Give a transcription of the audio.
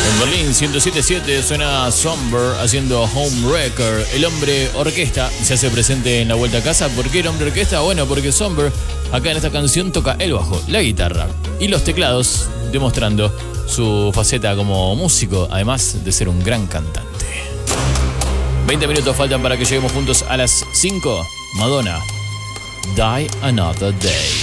En Berlín 107.7 suena Somber haciendo Homewrecker. El hombre orquesta se hace presente en la vuelta a casa. ¿Por qué el hombre orquesta? Bueno, porque Somber acá en esta canción toca el bajo, la guitarra y los teclados, demostrando su faceta como músico, además de ser un gran cantante. 20 minutos faltan para que lleguemos juntos a las 5. Madonna, Die Another Day.